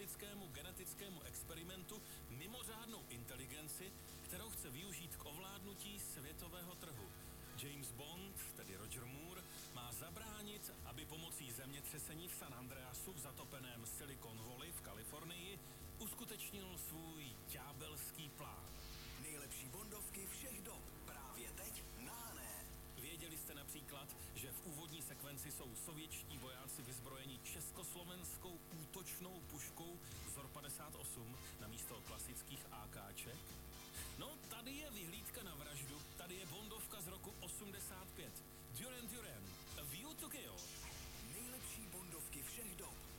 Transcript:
futuristickému genetickému experimentu mimořádnou inteligenci, kterou chce využít k ovládnutí světového trhu. James Bond, tedy Roger Moore, má zabránit, aby pomocí zemětřesení v San Andreasu v zatopeném Silicon Valley v Kalifornii uskutečnil svůj ďábelský plán. Nejlepší bondovky všech dob. Právě teď na Hané. Věděli jste například, že v úvodní sekvenci jsou sovětští vojáci vyzbrojeni československou útočnou puškou vzor 58 na místo klasických AKček? No, tady je vyhlídka na vraždu, tady je bondovka z roku 85. Duran Duran, A View to Kill. Nejlepší bondovky všech dob.